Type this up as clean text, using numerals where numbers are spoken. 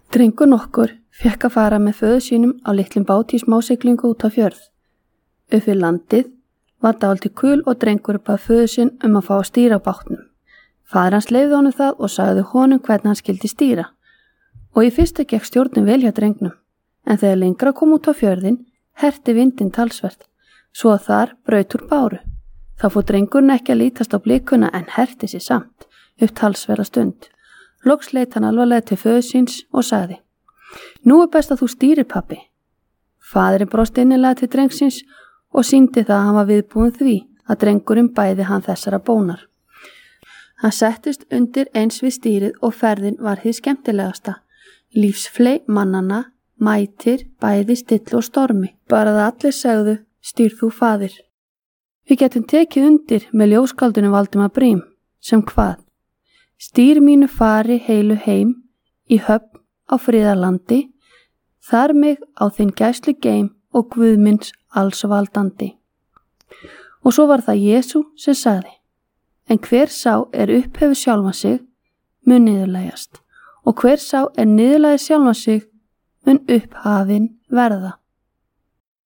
Drengur nokkur fékk að fara með föður sínum á litlum báti í smásiglingu út á fjörð. Upp við landið var dálítið kul og drengur bað föður sinn að fá að stýra á bátnum. Faðir hans leyfði honum það og sagði honum hvernig hann skyldi stýra. Og í fyrstu gekk stjórnin vel hjá drengnum, en þegar lengra kom út á fjörðin, herti vindinn talsvert, svo að þar braut úr báru. Þá fór drengurinn ekki að lítast á blikuna en herti sig samt, upp talsverða stund. Loks leit hann alvarlega til föður síns og sagði: Nú best að þú stýrir, pabbi. Faðirinn brosti innilega til drengsins og sýndi það að hann var viðbúinn því að drengurinn bæði hann þessara bónar. Hann settist undir eins við stýrið og ferðin var hið skemmtilegasta. Lífsfley mannanna, mætir, bæði stillu og stormi. Bara að allir segðu: Stýr þú, faðir. Við getum tekið undir með ljóskáldinu Valdimar Briem, sem hvað? Stýr mínu fari heilu heim, í höfn á friðarlandi, þar mig á þinn gæslu geim og Guðmins alls valdandi. Og svo var það Jesú sem sagði: En hver sá upphefur sjálfan sig, mun niðurlægjast, og hver sá niðurlægir sjálfan sig, mun upphafinn verða.